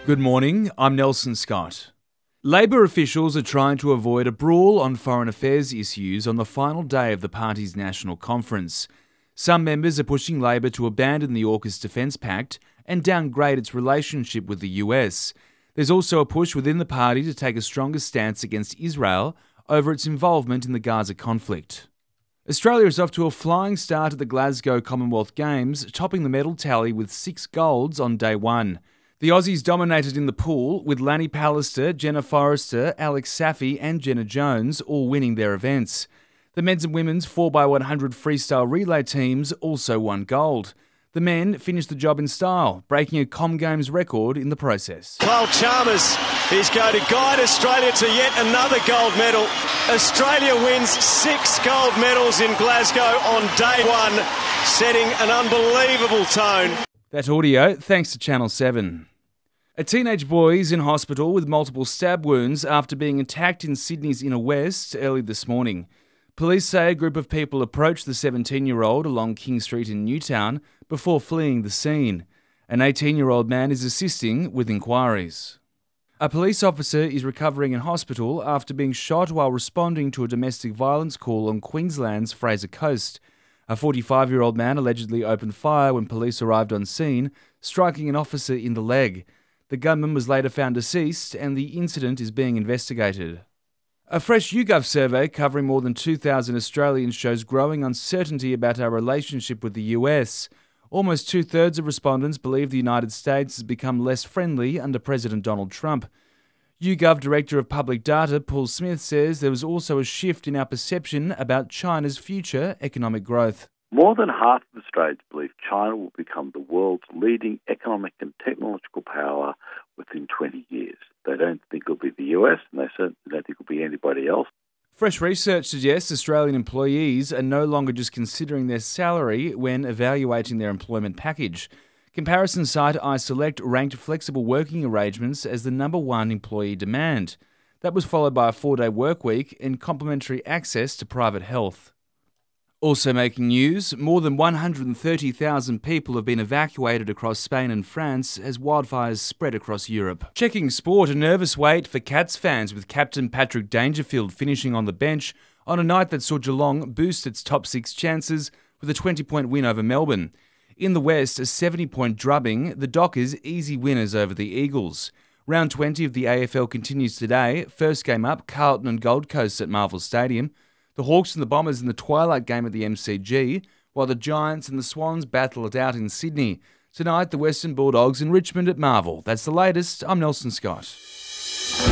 Good morning, I'm Nelson Scott. Labor officials are trying to avoid a brawl on foreign affairs issues on the final day of the party's national conference. Some members are pushing Labor to abandon the AUKUS Defence Pact and downgrade its relationship with the US. There's also a push within the party to take a stronger stance against Israel over its involvement in the Gaza conflict. Australia is off to a flying start at the Glasgow Commonwealth Games, topping the medal tally with 6 golds on day one. The Aussies dominated in the pool, with Lanny Pallister, Jenna Forrester, Alex Saffy and Jenna Jones all winning their events. The men's and women's 4x100 freestyle relay teams also won gold. The men finished the job in style, breaking a ComGames record in the process. Kyle Chalmers is going to guide Australia to yet another gold medal. Australia wins 6 gold medals in Glasgow on day one, setting an unbelievable tone. That audio, thanks to Channel 7. A teenage boy is in hospital with multiple stab wounds after being attacked in Sydney's inner west early this morning. Police say a group of people approached the 17-year-old along King Street in Newtown before fleeing the scene. An 18-year-old man is assisting with inquiries. A police officer is recovering in hospital after being shot while responding to a domestic violence call on Queensland's Fraser Coast. A 45-year-old man allegedly opened fire when police arrived on scene, striking an officer in the leg. The gunman was later found deceased and the incident is being investigated. A fresh YouGov survey covering more than 2,000 Australians shows growing uncertainty about our relationship with the US. Almost two-thirds of respondents believe the United States has become less friendly under President Donald Trump. YouGov Director of Public Data Paul Smith says there was also a shift in our perception about China's future economic growth. More than half of Australians believe China will become the world's leading economic and technological power within 20 years. They don't think it'll be the US, and they certainly don't think it'll be anybody else. Fresh research suggests Australian employees are no longer just considering their salary when evaluating their employment package. Comparison site iSelect ranked flexible working arrangements as the number one employee demand. That was followed by a 4-day work week and complementary access to private health. Also making news, more than 130,000 people have been evacuated across Spain and France as wildfires spread across Europe. Checking sport, a nervous wait for Cats fans with captain Patrick Dangerfield finishing on the bench on a night that saw Geelong boost its top 6 chances with a 20-point win over Melbourne. In the West, a 70-point drubbing, the Dockers easy winners over the Eagles. Round 20 of the AFL continues today. First game up, Carlton and Gold Coast at Marvel Stadium. The Hawks and the Bombers in the twilight game at the MCG, while the Giants and the Swans battle it out in Sydney. Tonight, the Western Bulldogs in Richmond at Marvel. That's the latest. I'm Nelson Scott.